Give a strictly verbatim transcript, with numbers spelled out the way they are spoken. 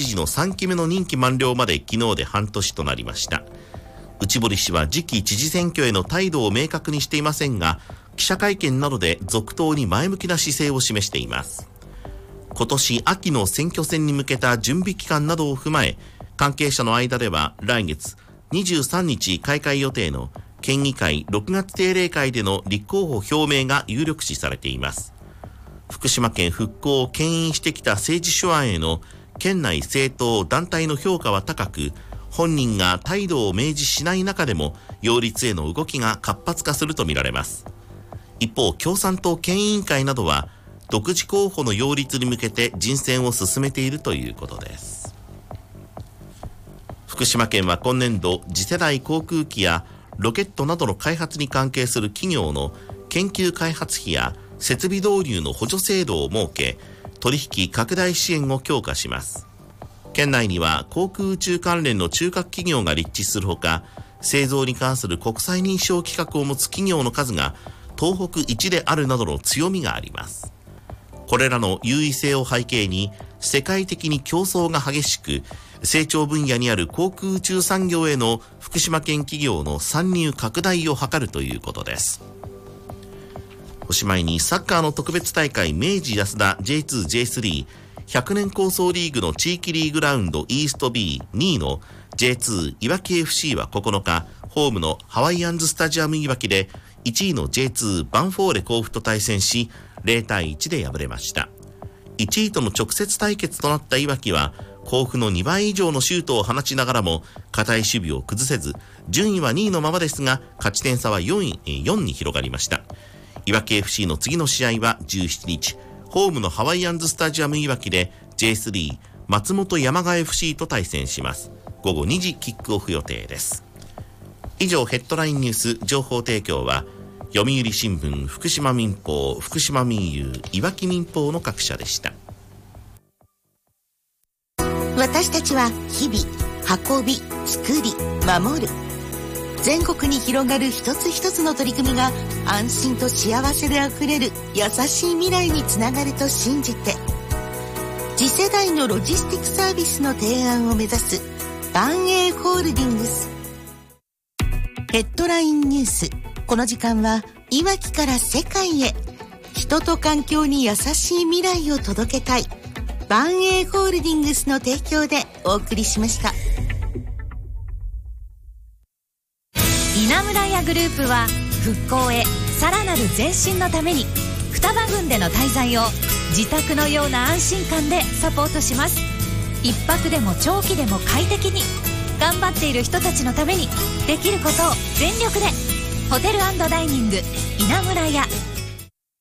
事のさんきめの任期満了まで昨日で半年となりました。内堀氏は次期知事選挙への態度を明確にしていませんが、記者会見などで続投に前向きな姿勢を示しています。今年秋の選挙戦に向けた準備期間などを踏まえ、関係者の間では来月にじゅうさんにち開会予定の県議会ろくがつ定例会での立候補表明が有力視されています。福島県復興を牽引してきた政治手腕への県内政党団体の評価は高く、本人が態度を明示しない中でも擁立への動きが活発化するとみられます。一方、共産党県委員会などは独自候補の擁立に向けて人選を進めているということです。福島県は今年度、次世代航空機やロケットなどの開発に関係する企業の研究開発費や設備導入の補助制度を設け、取引拡大支援を強化します。県内には航空宇宙関連の中核企業が立地するほか、製造に関する国際認証規格を持つ企業の数が東北一であるなどの強みがあります。これらの優位性を背景に、世界的に競争が激しく、成長分野にある航空宇宙産業への福島県企業の参入拡大を図るということです。おしまいに、サッカーの特別大会明治安田 ジェイツー、ジェイスリー、ひゃくねん構想リーグの地域リーグラウンドイースト ビーにいの ジェイツー いわき エフシー はここのか、ホームのハワイアンズスタジアムいわきでいちいの ジェイツー バンフォーレ甲府と対戦し、ゼロたいいちで敗れました。いちいとの直接対決となったいわきは、甲府のにばい以上のシュートを放ちながらも堅い守備を崩せず、順位はにいのままですが、勝ち点差はよんい、よんに広がりました。いわき エフシー の次の試合はじゅうしちにち、ホームのハワイアンズスタジアムいわきで ジェイスリー 松本山雅 エフシー と対戦します。ごごにじキックオフ予定です。以上、ヘッドラインニュース情報提供は読売新聞、福島民報、福島民友、いわき民報の各社でした。 私たちは日々運び、作り、守る、全国に広がる一つ一つの取り組みが安心と幸せであふれる優しい未来につながると信じて、次世代のロジスティックサービスの提案を目指す万栄ホールディングス。ヘッドラインニュース、この時間はいわきから世界へ、人と環境に優しい未来を届けたい万栄ホールディングスの提供でお送りしました。 稲村屋グループは復興へさらなる前進のために双葉郡での滞在を自宅のような安心感でサポートします。一泊でも長期でも快適に頑張っている人たちのためにできることを全力で。ホテル&ダイニング稲村屋。